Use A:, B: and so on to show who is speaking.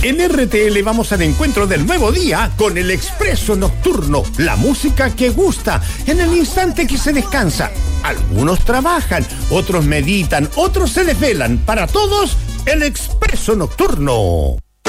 A: En RTL vamos al encuentro del nuevo día con el Expreso Nocturno, la música que gusta, en el instante que se descansa. Algunos trabajan, otros meditan, otros se desvelan. Para todos, el Expreso Nocturno.